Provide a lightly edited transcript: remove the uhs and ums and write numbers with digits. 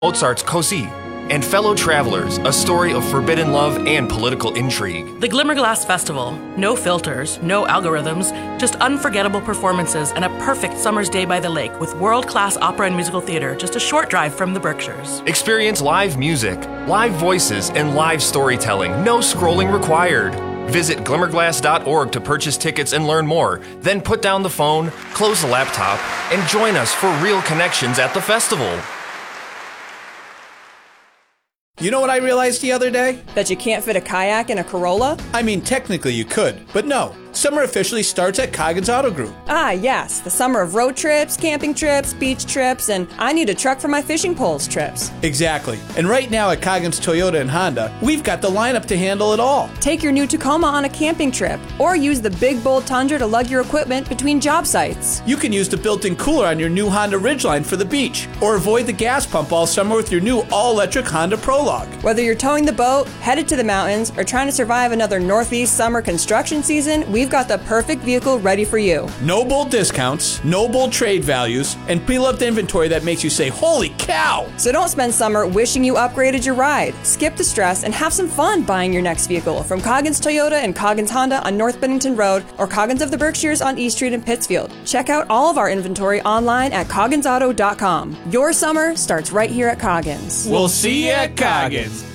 Mozart's Così, and fellow travelers, a story of forbidden love and political intrigue. The Glimmerglass Festival. No filters, no algorithms, just unforgettable performances and a perfect summer's day by the lake with world-class opera and musical theater just a short drive from the Berkshires. Experience live music, live voices, and live storytelling. No scrolling required. Visit glimmerglass.org to purchase tickets and learn more. Then put down the phone, close the laptop, and join us for real connections at the festival. You know what I realized the other day? That you can't fit a kayak in a Corolla? I mean, technically you could, but no. Summer officially starts at Coggins Auto Group. Ah, yes. The summer of road trips, camping trips, beach trips, and I need a truck for my fishing poles trips. Exactly. And right now at Coggins Toyota and Honda, we've got the lineup to handle it all. Take your new Tacoma on a camping trip, or use the big, bold Tundra to lug your equipment between job sites. You can use the built-in cooler on your new Honda Ridgeline for the beach, or avoid the gas pump all summer with your new all-electric Honda Prologue. Whether you're towing the boat, headed to the mountains, or trying to survive another Northeast summer construction season, we've got the perfect vehicle ready for you. No bold discounts, no bold trade values, and pre-loved inventory that makes you say, holy cow! So don't spend summer wishing you upgraded your ride. Skip the stress and have some fun buying your next vehicle from Coggins Toyota and Coggins Honda on North Bennington Road or Coggins of the Berkshires on East Street in Pittsfield. Check out all of our inventory online at cogginsauto.com. Your summer starts right here at Coggins. We'll see you at Coggins.